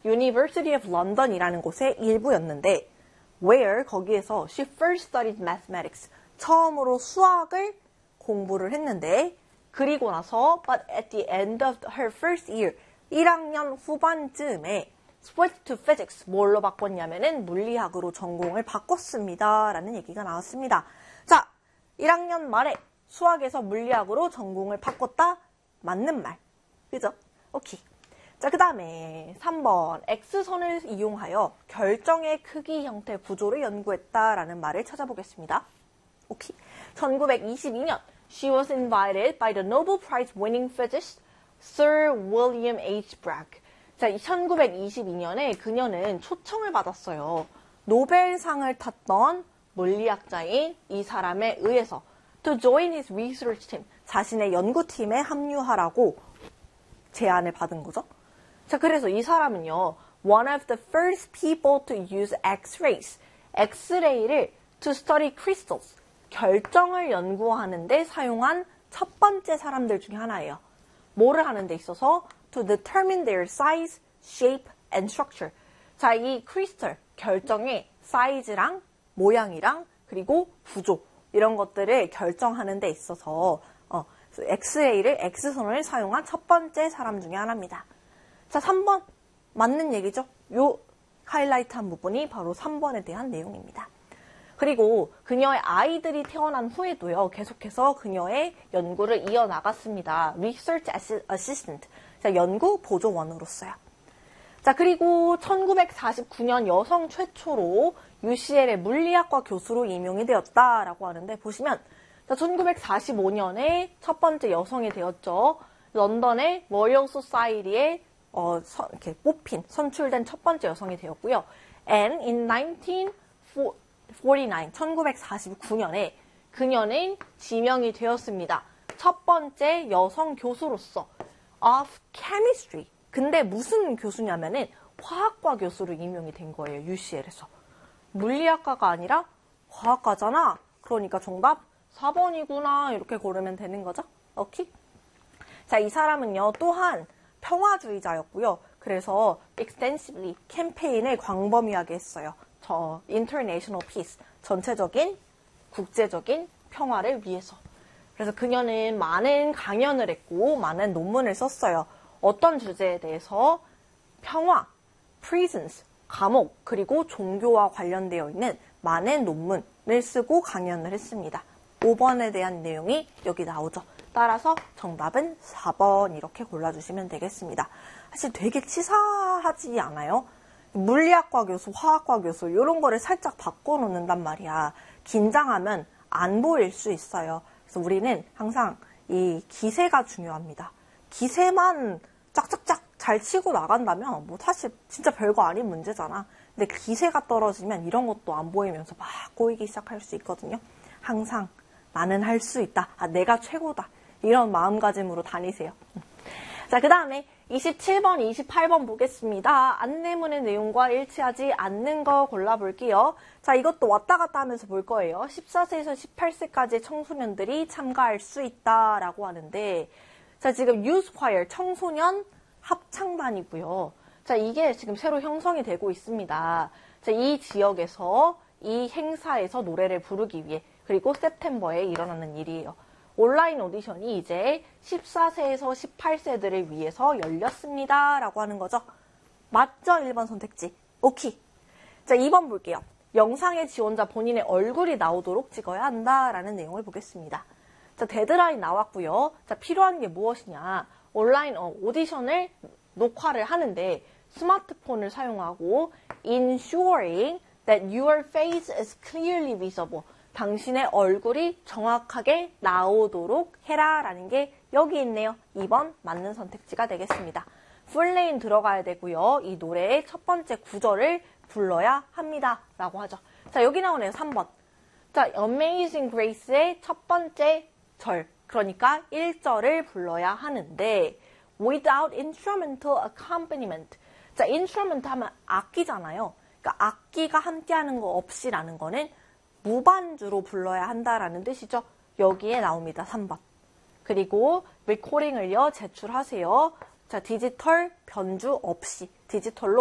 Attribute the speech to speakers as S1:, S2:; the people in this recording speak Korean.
S1: University of London이라는 곳의 일부였는데 where 거기에서 she first studied mathematics 처음으로 수학을 공부를 했는데 그리고 나서 but at the end of her first year 1학년 후반쯤에 switched to physics 뭘로 바꿨냐면은 물리학으로 전공을 바꿨습니다 라는 얘기가 나왔습니다. 자, 1학년 말에 수학에서 물리학으로 전공을 바꿨다 맞는 말 그죠? 오케이. 자, 그 다음에 3번 X선을 이용하여 결정의 크기 형태 구조를 연구했다라는 말을 찾아보겠습니다. 오케이. 1922년 She was invited by the Nobel Prize winning physicist Sir William H. Bragg. 자, 1922년에 그녀는 초청을 받았어요. 노벨상을 탔던 물리학자인 이 사람에 의해서 to join his research team, 자신의 연구팀에 합류하라고 제안을 받은 거죠. 자, 그래서 이 사람은요, one of the first people to use X-rays, X-ray를 to study crystals, 결정을 연구하는 데 사용한 첫 번째 사람들 중에 하나예요. 뭐를 하는 데 있어서 to determine their size, shape, and structure. 자, 이 크리스털, 결정의 사이즈랑 모양이랑 그리고 구조 이런 것들을 결정하는 데 있어서 X-ray를 X선을 사용한 첫 번째 사람 중에 하나입니다. 자, 3번 맞는 얘기죠. 요 하이라이트한 부분이 바로 3번에 대한 내용입니다. 그리고 그녀의 아이들이 태어난 후에도요. 계속해서 그녀의 연구를 이어나갔습니다. Research Assistant, 자, 연구 보조원으로서요. 자, 그리고 1949년 여성 최초로 UCL의 물리학과 교수로 임용이 되었다라고 하는데 보시면 자, 1945년에 첫 번째 여성이 되었죠. 런던의 로열 소사이티에 이렇게 뽑힌, 선출된 첫 번째 여성이 되었고요. And in 1949년에 그녀는 지명이 되었습니다. 첫 번째 여성 교수로서 of chemistry. 근데 무슨 교수냐면은 화학과 교수로 임명이 된 거예요. UCL에서. 물리학과가 아니라 화학과잖아. 그러니까 정답 4번이구나. 이렇게 고르면 되는 거죠. 오케이? 자, 이 사람은요. 또한 평화주의자였고요. 그래서 extensively 캠페인을 광범위하게 했어요. International Peace, 전체적인 국제적인 평화를 위해서. 그래서 그녀는 많은 강연을 했고 많은 논문을 썼어요. 어떤 주제에 대해서? 평화, prisons, 감옥, 그리고 종교와 관련되어 있는 많은 논문을 쓰고 강연을 했습니다. 5번에 대한 내용이 여기 나오죠. 따라서 정답은 4번 이렇게 골라주시면 되겠습니다. 사실 되게 치사하지 않아요? 물리학과 교수, 화학과 교수 이런 거를 살짝 바꿔놓는단 말이야. 긴장하면 안 보일 수 있어요. 그래서 우리는 항상 이 기세가 중요합니다. 기세만 짝짝짝 잘 치고 나간다면 뭐 사실 진짜 별거 아닌 문제잖아. 근데 기세가 떨어지면 이런 것도 안 보이면서 막 꼬이기 시작할 수 있거든요. 항상 나는 할 수 있다. 아, 내가 최고다. 이런 마음가짐으로 다니세요. 자, 그 다음에 27번, 28번 보겠습니다. 안내문의 내용과 일치하지 않는 거 골라볼게요. 자, 이것도 왔다 갔다 하면서 볼 거예요. 14세에서 18세까지 청소년들이 참가할 수 있다라고 하는데 자, 지금 Youth Choir, 청소년 합창단이고요. 자, 이게 지금 새로 형성이 되고 있습니다. 자, 이 지역에서 이 행사에서 노래를 부르기 위해 그리고 september에 일어나는 일이에요. 온라인 오디션이 이제 14세에서 18세들을 위해서 열렸습니다. 라고 하는 거죠. 맞죠? 1번 선택지. 오케이. 자, 2번 볼게요. 영상의 지원자 본인의 얼굴이 나오도록 찍어야 한다라는 내용을 보겠습니다. 자, 데드라인 나왔고요. 자, 필요한 게 무엇이냐. 온라인 오디션을 녹화를 하는데 스마트폰을 사용하고 ensuring that your face is clearly visible. 당신의 얼굴이 정확하게 나오도록 해라 라는 게 여기 있네요. 2번 맞는 선택지가 되겠습니다. 풀네임 들어가야 되고요. 이 노래의 첫 번째 구절을 불러야 합니다. 라고 하죠. 자, 여기 나오네요. 3번. 자, Amazing Grace의 첫 번째 절. 그러니까 1절을 불러야 하는데 without instrumental accompaniment. 자, instrument 하면 악기잖아요. 그러니까 악기가 함께하는 거 없이라는 거는 무반주로 불러야 한다라는 뜻이죠. 여기에 나옵니다. 3번. 그리고 레코딩을요 제출하세요. 자, 디지털 변주 없이 디지털로